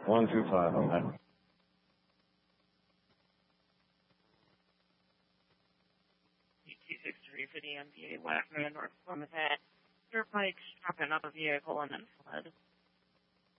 125 on that. U-263 for the MPA Wagner, North Plymouth. Dirt bike struck another vehicle and then fled.